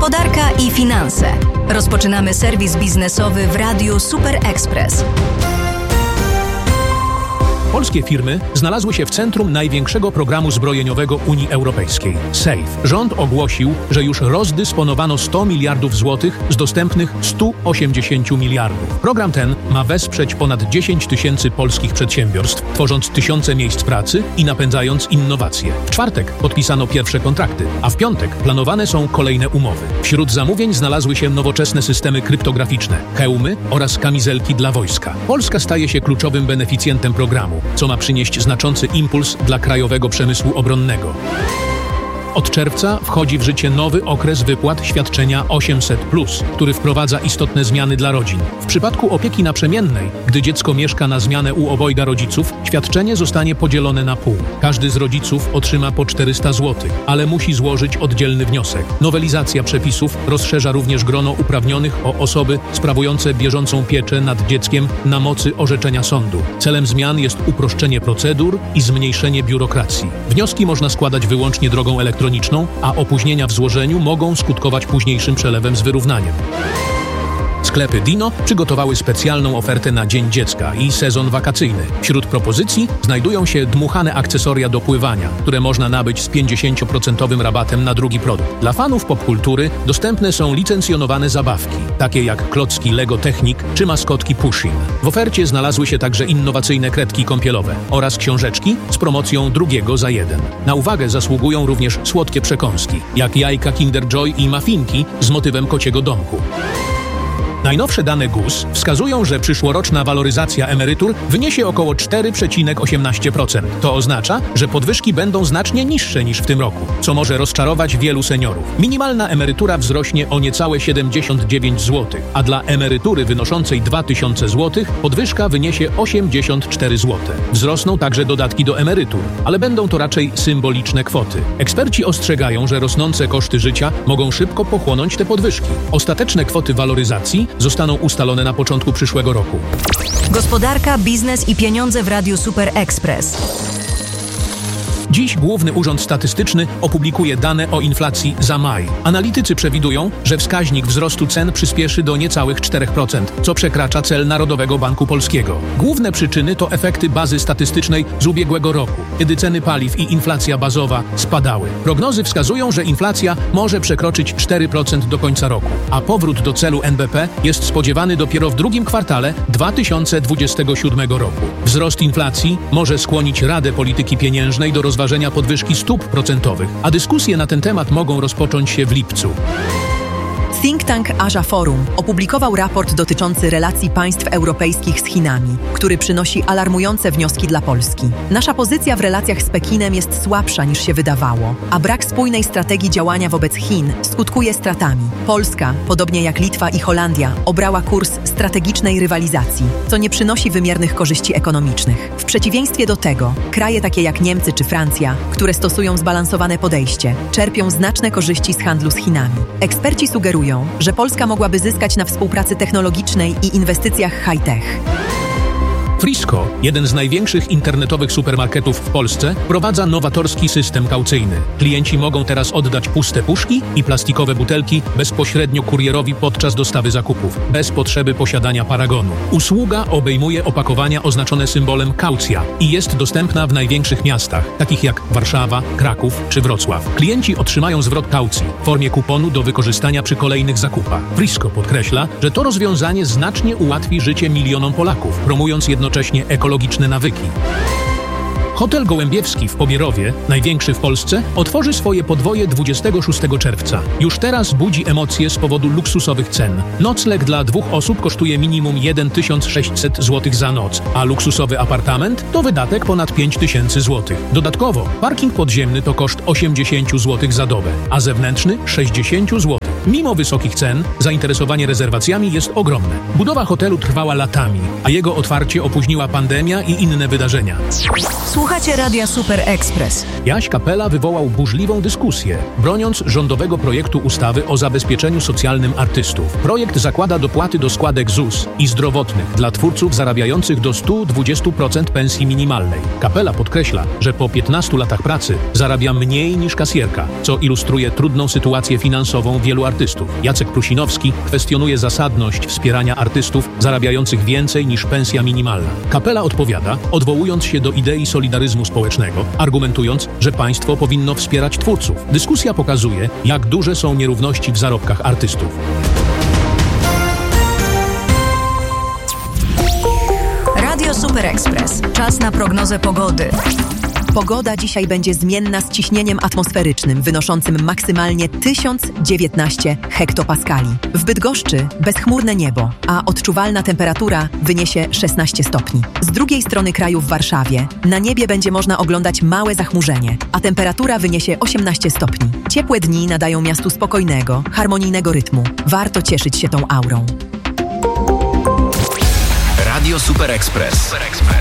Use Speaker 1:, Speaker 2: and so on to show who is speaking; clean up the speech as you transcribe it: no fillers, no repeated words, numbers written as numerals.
Speaker 1: Gospodarka i finanse. Rozpoczynamy serwis biznesowy w Radiu Super Express.
Speaker 2: Polskie firmy znalazły się w centrum największego programu zbrojeniowego Unii Europejskiej – SAFE. Rząd ogłosił, że już rozdysponowano 100 miliardów złotych z dostępnych 180 miliardów. Program ten ma wesprzeć ponad 10 tysięcy polskich przedsiębiorstw, tworząc tysiące miejsc pracy i napędzając innowacje. W czwartek podpisano pierwsze kontrakty, a w piątek planowane są kolejne umowy. Wśród zamówień znalazły się nowoczesne systemy kryptograficzne, hełmy oraz kamizelki dla wojska. Polska staje się kluczowym beneficjentem programu, co ma przynieść znaczący impuls dla krajowego przemysłu obronnego. Od czerwca wchodzi w życie nowy okres wypłat świadczenia 800+, który wprowadza istotne zmiany dla rodzin. W przypadku opieki naprzemiennej, gdy dziecko mieszka na zmianę u obojga rodziców, świadczenie zostanie podzielone na pół. Każdy z rodziców otrzyma po 400 zł, ale musi złożyć oddzielny wniosek. Nowelizacja przepisów rozszerza również grono uprawnionych o osoby sprawujące bieżącą pieczę nad dzieckiem na mocy orzeczenia sądu. Celem zmian jest uproszczenie procedur i zmniejszenie biurokracji. Wnioski można składać wyłącznie drogą elektroniczną, a opóźnienia w złożeniu mogą skutkować późniejszym przelewem z wyrównaniem. Sklepy Dino przygotowały specjalną ofertę na Dzień Dziecka i sezon wakacyjny. Wśród propozycji znajdują się dmuchane akcesoria do pływania, które można nabyć z 50% rabatem na drugi produkt. Dla fanów popkultury dostępne są licencjonowane zabawki, takie jak klocki Lego Technic czy maskotki Pushing. W ofercie znalazły się także innowacyjne kredki kąpielowe oraz książeczki z promocją drugiego za jeden. Na uwagę zasługują również słodkie przekąski, jak jajka Kinder Joy i muffinki z motywem kociego domku. Najnowsze dane GUS wskazują, że przyszłoroczna waloryzacja emerytur wyniesie około 4,18%. To oznacza, że podwyżki będą znacznie niższe niż w tym roku, co może rozczarować wielu seniorów. Minimalna emerytura wzrośnie o niecałe 79 zł, a dla emerytury wynoszącej 2000 zł podwyżka wyniesie 84 zł. Wzrosną także dodatki do emerytur, ale będą to raczej symboliczne kwoty. Eksperci ostrzegają, że rosnące koszty życia mogą szybko pochłonąć te podwyżki. Ostateczne kwoty waloryzacji zostaną ustalone na początku przyszłego roku.
Speaker 1: Gospodarka, biznes i pieniądze w Radiu Super Express.
Speaker 2: Dziś Główny Urząd Statystyczny opublikuje dane o inflacji za maj. Analitycy przewidują, że wskaźnik wzrostu cen przyspieszy do niecałych 4%, co przekracza cel Narodowego Banku Polskiego. Główne przyczyny to efekty bazy statystycznej z ubiegłego roku, kiedy ceny paliw i inflacja bazowa spadały. Prognozy wskazują, że inflacja może przekroczyć 4% do końca roku, a powrót do celu NBP jest spodziewany dopiero w drugim kwartale 2027 roku. Wzrost inflacji może skłonić Radę Polityki Pieniężnej do rozważenia podwyżki stóp procentowych, a dyskusje na ten temat mogą rozpocząć się w lipcu.
Speaker 3: Think Tank Asia Forum opublikował raport dotyczący relacji państw europejskich z Chinami, który przynosi alarmujące wnioski dla Polski. Nasza pozycja w relacjach z Pekinem jest słabsza niż się wydawało, a brak spójnej strategii działania wobec Chin skutkuje stratami. Polska, podobnie jak Litwa i Holandia, obrała kurs strategicznej rywalizacji, co nie przynosi wymiernych korzyści ekonomicznych. W przeciwieństwie do tego, kraje takie jak Niemcy czy Francja, które stosują zbalansowane podejście, czerpią znaczne korzyści z handlu z Chinami. Eksperci sugerują, że Polska mogłaby zyskać na współpracy technologicznej i inwestycjach high-tech.
Speaker 2: Frisco, jeden z największych internetowych supermarketów w Polsce, wprowadza nowatorski system kaucyjny. Klienci mogą teraz oddać puste puszki i plastikowe butelki bezpośrednio kurierowi podczas dostawy zakupów, bez potrzeby posiadania paragonu. Usługa obejmuje opakowania oznaczone symbolem kaucja i jest dostępna w największych miastach, takich jak Warszawa, Kraków czy Wrocław. Klienci otrzymają zwrot kaucji w formie kuponu do wykorzystania przy kolejnych zakupach. Frisco podkreśla, że to rozwiązanie znacznie ułatwi życie milionom Polaków, promując jednocześnie ekologiczne nawyki. Hotel Gołębiewski w Pobierowie, największy w Polsce, otworzy swoje podwoje 26 czerwca. Już teraz budzi emocje z powodu luksusowych cen. Nocleg dla 2 osób kosztuje minimum 1600 zł za noc, a luksusowy apartament to wydatek ponad 5000 zł. Dodatkowo parking podziemny to koszt 80 zł za dobę, a zewnętrzny 60 zł. Mimo wysokich cen, zainteresowanie rezerwacjami jest ogromne. Budowa hotelu trwała latami, a jego otwarcie opóźniła pandemia i inne wydarzenia.
Speaker 1: Słuchacie Radia Super Express.
Speaker 2: Jaś Kapela wywołał burzliwą dyskusję, broniąc rządowego projektu ustawy o zabezpieczeniu socjalnym artystów. Projekt zakłada dopłaty do składek ZUS i zdrowotnych dla twórców zarabiających do 120% pensji minimalnej. Kapela podkreśla, że po 15 latach pracy zarabia mniej niż kasjerka, co ilustruje trudną sytuację finansową wielu artystów. artystów. Jacek Prusinowski kwestionuje zasadność wspierania artystów zarabiających więcej niż pensja minimalna. Kapela odpowiada, odwołując się do idei solidaryzmu społecznego, argumentując, że państwo powinno wspierać twórców. Dyskusja pokazuje, jak duże są nierówności w zarobkach artystów.
Speaker 1: Radio Super Express. Czas na prognozę pogody.
Speaker 3: Pogoda dzisiaj będzie zmienna z ciśnieniem atmosferycznym wynoszącym maksymalnie 1019 hektopaskali. W Bydgoszczy bezchmurne niebo, a odczuwalna temperatura wyniesie 16 stopni. Z drugiej strony kraju w Warszawie na niebie będzie można oglądać małe zachmurzenie, a temperatura wyniesie 18 stopni. Ciepłe dni nadają miastu spokojnego, harmonijnego rytmu. Warto cieszyć się tą aurą.
Speaker 4: Radio Super Express.